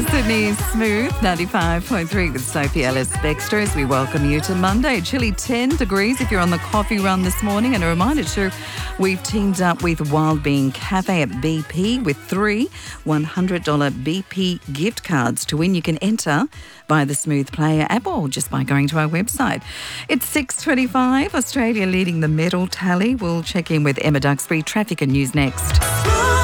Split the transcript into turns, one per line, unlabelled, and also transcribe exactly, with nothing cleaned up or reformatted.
Sydney's Smooth ninety-five point three with Sophie Ellis-Bextor as we welcome you to Monday. Chilly ten degrees if you're on the coffee run this morning. And a reminder too, we've teamed up with Wild Bean Cafe at B P with three one hundred dollars B P gift cards to win. You can enter by the Smooth Player app or just by going to our website. It's six twenty-five, Australia leading the medal tally. We'll check in with Emma Duxbury. Traffic and news next.